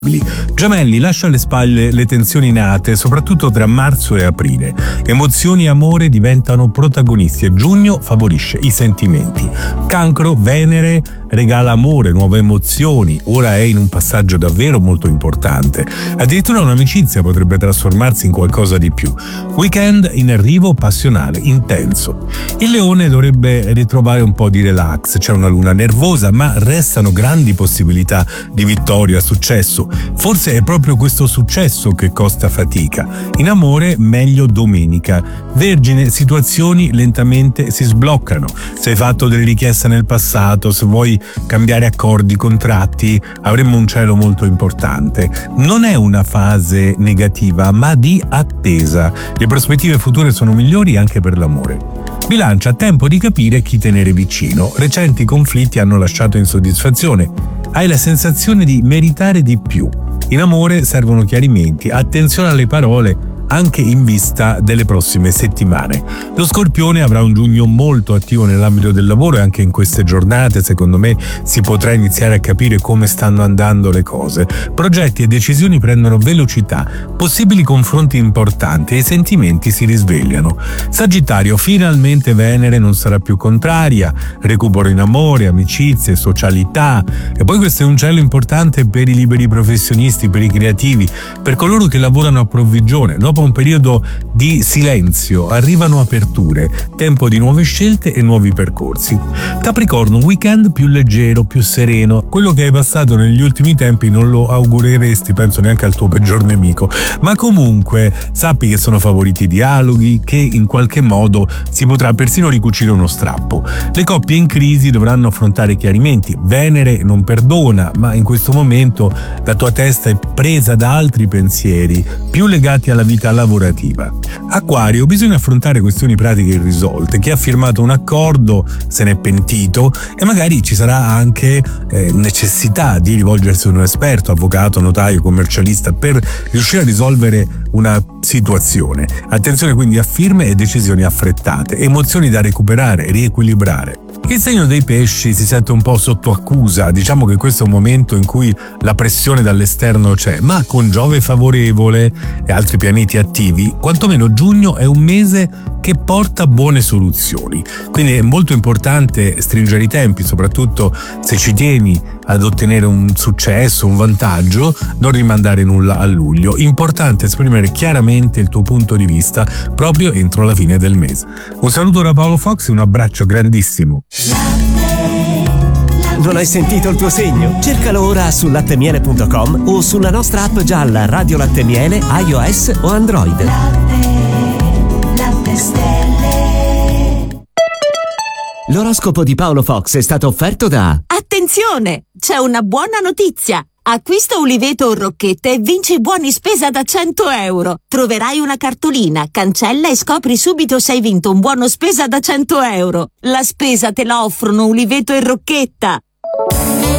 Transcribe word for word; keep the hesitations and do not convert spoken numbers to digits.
Gemelli, lascia alle spalle le tensioni nate soprattutto tra marzo e aprile. Emozioni e amore diventano protagonisti e giugno favorisce i sentimenti. Cancro, Venere regala amore, nuove emozioni, ora è in un passaggio davvero molto importante. Addirittura un'amicizia potrebbe trasformarsi in qualcosa di più. Weekend in arrivo, passionale, intenso. Il Leone dovrebbe ritrovare un po' di relax, c'è una luna nervosa ma restano grandi possibilità di vittoria, successo. Forse è proprio questo successo che costa fatica. In amore meglio domenica. Vergine, situazioni lentamente si sbloccano. Se hai fatto delle richieste nel passato, se vuoi cambiare accordi, contratti, avremo un cielo molto importante. Non è una fase negativa, ma di attesa. Le prospettive future sono migliori anche per l'amore. Bilancia, tempo di capire chi tenere vicino. Recenti conflitti hanno lasciato insoddisfazione. Hai la sensazione di meritare di più. In amore servono chiarimenti, attenzione alle parole anche in vista delle prossime settimane. Lo Scorpione avrà un giugno molto attivo nell'ambito del lavoro e anche in queste giornate secondo me si potrà iniziare a capire come stanno andando le cose. Progetti e decisioni prendono velocità, possibili confronti importanti e i sentimenti si risvegliano. Sagittario, finalmente Venere non sarà più contraria, recupero in amore, amicizie, socialità. E poi questo è un cielo importante per i liberi professionisti, per i creativi, per coloro che lavorano a provvigione. Dopo un periodo di silenzio arrivano aperture, tempo di nuove scelte e nuovi percorsi. Capricorno, un weekend più leggero, più sereno. Quello che hai passato negli ultimi tempi non lo augureresti, penso, neanche al tuo peggior nemico, ma comunque sappi che sono favoriti dialoghi, che in qualche modo si potrà persino ricucire uno strappo. Le coppie in crisi dovranno affrontare chiarimenti. Venere non perdona, ma in questo momento la tua testa è presa da altri pensieri, più legati alla vita lavorativa. Acquario, bisogna affrontare questioni pratiche irrisolte. Chi ha firmato un accordo se n'è pentito e magari ci sarà anche eh, necessità di rivolgersi a un esperto, avvocato, notaio, commercialista per riuscire a risolvere una situazione. Attenzione quindi a firme e decisioni affrettate, emozioni da recuperare, riequilibrare. Il segno dei pesci si sente un po' sotto accusa, diciamo che questo è un momento in cui la pressione dall'esterno c'è, ma con Giove favorevole e altri pianeti attivi, quantomeno giugno è un mese che porta buone soluzioni. Quindi è molto importante stringere i tempi, soprattutto se ci tieni ad ottenere un successo, un vantaggio, non rimandare nulla a luglio. Importante esprimere chiaramente il tuo punto di vista proprio entro la fine del mese. Un saluto da Paolo Fox e un abbraccio grandissimo. Non hai sentito il tuo segno? Cercalo ora su lattemiele punto com o sulla nostra app gialla Radio Latte Miele iOS o Android. Latte, latte stelle. L'oroscopo di Paolo Fox è stato offerto da... Attenzione! C'è una buona notizia! Acquista Uliveto o Rocchette e vinci buoni spesa da cento euro. Troverai una cartolina, cancella e scopri subito se hai vinto un buono spesa da cento euro. La spesa te la offrono Uliveto e Rocchetta.